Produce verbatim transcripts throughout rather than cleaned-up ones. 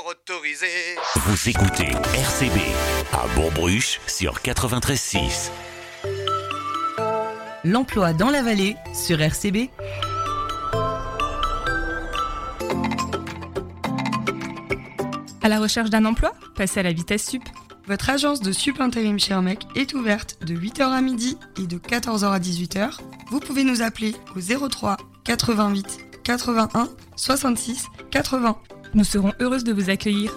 autorisé. Vous écoutez R C B à Bourg-Bruche sur quatre-vingt-treize six. L'emploi dans la vallée sur R C B. À la recherche d'un emploi ? Passez à la vitesse sup. Votre agence de sup intérim chez Hermec est ouverte de huit heures à midi et de quatorze heures à dix-huit heures. Vous pouvez nous appeler au zéro trois quatre-vingt-huit quatre-vingt-un soixante-six quatre-vingts. Nous serons heureuses de vous accueillir.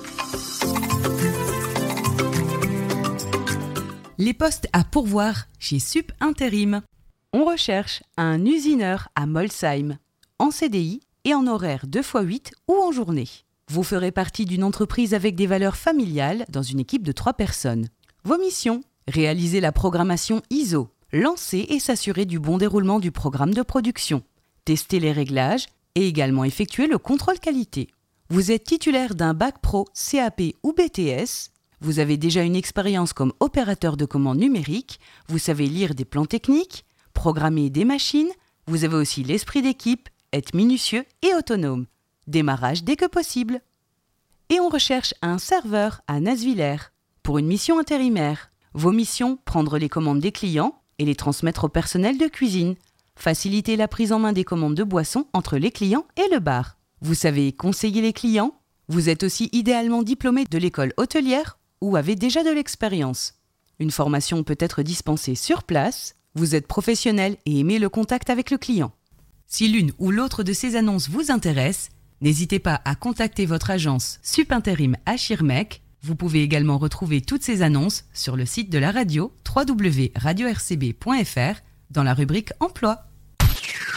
Les postes à pourvoir chez Sup Intérim. On recherche un usineur à Molsheim, en C D I et en horaire deux fois huit ou en journée. Vous ferez partie d'une entreprise avec des valeurs familiales dans une équipe de trois personnes. Vos missions : réaliser la programmation I S O, lancer et s'assurer du bon déroulement du programme de production, tester les réglages et également effectuer le contrôle qualité. Vous êtes titulaire d'un bac pro, C A P ou B T S. Vous avez déjà une expérience comme opérateur de commande numérique. Vous savez lire des plans techniques, programmer des machines. Vous avez aussi l'esprit d'équipe, être minutieux et autonome. Démarrage dès que possible. Et on recherche un serveur à Nasvillers pour une mission intérimaire. Vos missions : prendre les commandes des clients et les transmettre au personnel de cuisine. Faciliter la prise en main des commandes de boissons entre les clients et le bar. Vous savez conseiller les clients. Vous êtes aussi idéalement diplômé de l'école hôtelière ou avez déjà de l'expérience. Une formation peut être dispensée sur place. Vous êtes professionnel et aimez le contact avec le client. Si l'une ou l'autre de ces annonces vous intéresse, n'hésitez pas à contacter votre agence Sup Intérim à Schirmeck. Vous pouvez également retrouver toutes ces annonces sur le site de la radio w w w point radio r c b point f r dans la rubrique Emploi.